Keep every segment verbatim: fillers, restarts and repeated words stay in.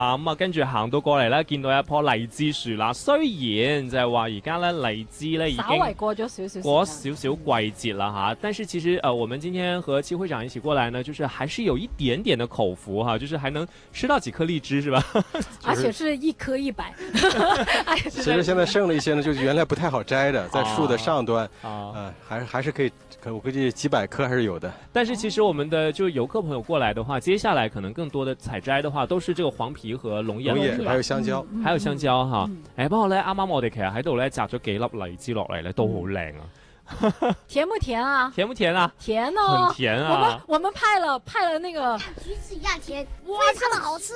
咁啊，跟住行到過嚟咧，見到一棵荔枝樹啦。雖然就係話而家咧荔枝咧已經稍微過咗少少過少少季節了哈，但是其實呃，我們今天和戚會長一起過來呢，就是還是有一點點的口福哈，就是還能吃到幾顆荔枝是吧？ 而且是一顆一百。 其實現在剩了一些呢，就是原來不太好摘的，在樹的上端啊， 呃，還是還是可以，可我估計幾百顆還是有的。 但是其實我們的就遊客朋友過來的話，接下來可能更多的採摘的話，都是這個黃皮和龍眼， 龍眼還有香蕉， 嗯嗯、還有香蕉哈。誒、嗯哎，不過咧，啱啱我哋其實喺度咧摘咗幾粒荔枝落嚟咧，都好靚啊。 甜不甜啊？ 甜不甜啊？ 甜哦， 很甜啊！ 我們我們派了派了那個橘子一樣甜，非常的好吃。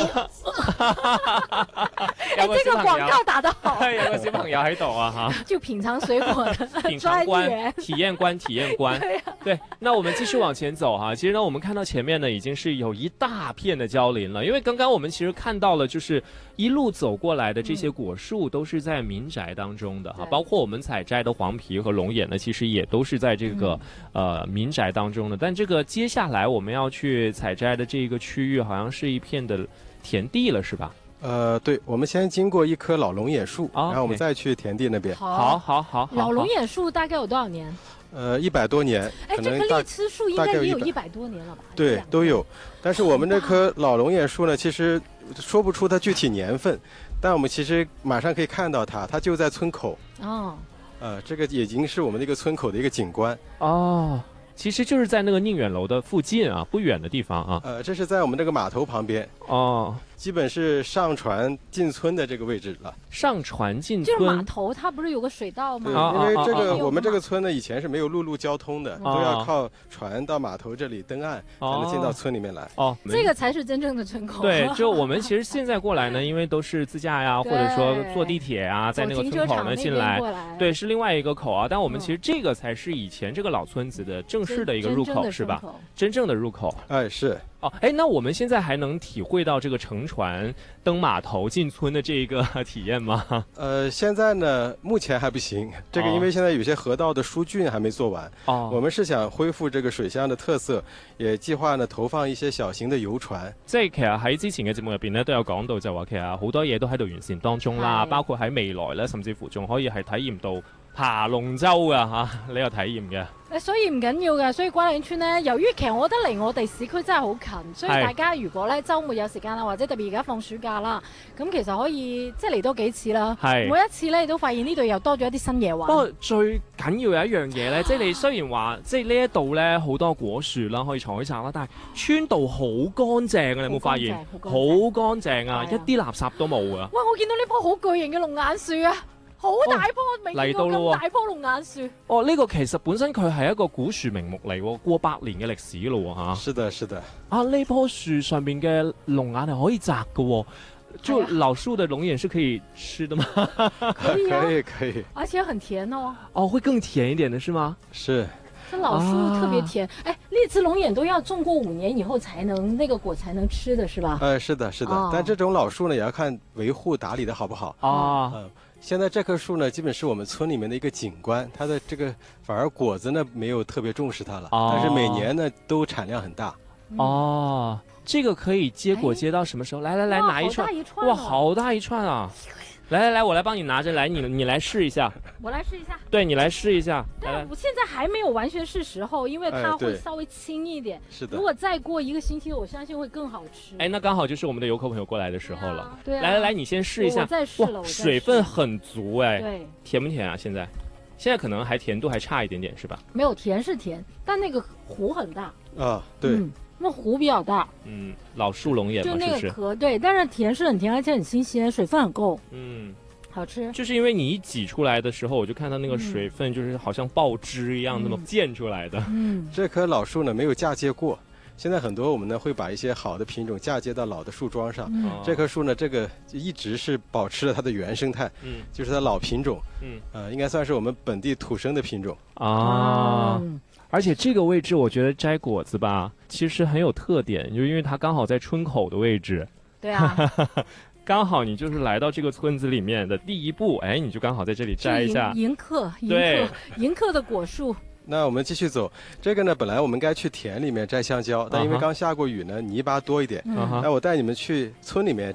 哎，這個廣告打得好， 有個小朋友喺度啊哈， 就品嘗水果的品嘗官、體驗官、體驗官。 對、啊、 對，那我們繼續往前走哈。其實呢，我們看到前面呢已經是有一大片的蕉林了，因為剛剛我們其實看到了，就是一路走過來的這些果樹都是在民宅當中的哈，嗯、包括我們採摘的黃皮和龍眼呢，其實也都是在這個、嗯、呃民宅當中的。但這個接下來我們要去採摘的這個區域，好像是一片的田地了，是吧？ 呃，對，我們先經過一棵老龍眼樹， 哦、 然後我們再去田地那邊。 好，好，好。 老龍眼樹大概有多少年？ 呃，一百多年。 哎，這棵荔枝樹應該也有一百多年了吧？ 對，都有。但是我們這棵老龍眼樹呢，其實說不出它具體年份，但我們其實馬上可以看到它，它就在村口。 哦。 呃，這個已經是我們那個村口的一個景觀。 哦。其實就是在那個寧遠樓的附近啊，不遠的地方啊。 呃，這是在我們這個碼頭旁邊哦， 基本是上船進村的這個位置了。 上船進村， 就是碼頭，它不是有個水道嗎？ 對，因為這個我們這個村呢，以前是沒有陸路交通的， 哦、 都要靠船到碼頭這裡登岸，才能進到村裡面來。 哦， 這個才是真正的村口。 對，就我們其實現在過來呢，因為都是自駕呀，或者說坐地鐵啊，在那個村口呢進來，對，是另外一個口啊。但我們其實這個才是以前這個老村子的正式的一個入口，是吧？真正的入口。 哎，是。 哦，哎，那我們現在還能體會到這個乘船登碼頭進村的這個體驗嗎？ 呃，現在呢，目前還不行。這個因為現在有些河道的疏浚還沒做完。哦。我們是想恢復這個水鄉的特色，也計劃呢投放一些小型的遊船。 即係其實喺之前嘅節目入邊咧，都有講到就話其實好多嘢都喺度完善當中啦，包括喺未來咧，甚至乎仲可以係體驗到爬龍舟噶吓呢個體驗嘅。 誒，所以唔緊要嘅，所以瓜嶺村呢，由於其實我覺得離我哋市區真係好近，所以大家如果咧週末有時間啦，或者特別而家放暑假啦，咁其實可以即係嚟多幾次啦。係，每一次咧都發現呢度又多咗一啲新嘢玩。不過最緊要有一樣嘢咧，即係你雖然話即係呢一度咧好多果樹啦，可以採摘啦，但係村道好乾淨啊！你有冇發現？好乾淨啊，一啲垃圾都冇啊！ 哇！我見到呢棵好巨型嘅龍眼樹啊！好大棵，未見過咁大棵龍眼樹。 哦，呢、這個其實本身佢係一個古樹名木嚟，過百年嘅歷史咯吓。 是的，是的。 啊，呢棵樹上邊嘅龍眼係可以摘嘅，就老樹的龍眼是可以吃的嗎？ 可以、啊，可以，可以。 而且很甜哦。 哦，會更甜一點的是嗎？ 是。 這老樹特別甜，哎、啊，荔枝龍眼都要種過五年以後才能那個果才能吃的是吧？ 呃，是的，是的。哦、但這種老樹呢，也要看維護打理的好不好啊。 嗯。現在這棵樹呢，基本是我們村裏面的一個景觀，它的這個反而果子呢沒有特別重視它了，哦、但是每年呢都產量很大。 哦，這個可以結果結到什麼時候？來來來，拿一串，哇，好大一串啊！來來來，我來幫你拿着，來你你來試一下。 我來試一下。 對，你來試一下。 但我現在還沒有完全是時候，因為它會稍微輕一點。 是的。 如果再過一個星期，我相信會更好吃。 哎，那剛好就是我們的遊客朋友過來的時候了。 對啊。 來來來，你先試一下。 我再試了。 哇，水分很足哎。 對。 甜不甜啊？現在？現在可能還甜度還差一點點，是吧？ 沒有，甜是甜，但那個核很大。 啊，對。 嗯，那核比較大。 嗯，老樹龍眼嘛， 就那個殼，對，但是甜是很甜，而且很新鮮，水分很夠。 嗯。 好吃， 就是因為你一擠出來的時候，我就看到那個水分，就是好像爆汁一樣，那麼濺出來的。 嗯， 這棵老樹呢沒有嫁接過，現在很多我們呢會把一些好的品種嫁接到老的樹樁上。嗯、這棵樹呢，這個一直是保持了它的原生態，嗯，就是它老品種，嗯，呃，應該算是我們本地土生的品種啊。嗯、而且這個位置，我覺得摘果子吧，其實很有特點，就因為它剛好在村口的位置。 對啊。 剛好你就是來到這個村子裡面的第一步，哎，你就剛好在這裡摘一下。 迎客，迎客，迎客的果樹。 那我们继续走，这个呢，本来我们该去田里面摘香蕉，但因为刚下过雨呢，泥巴多一点。那我带你们去村里面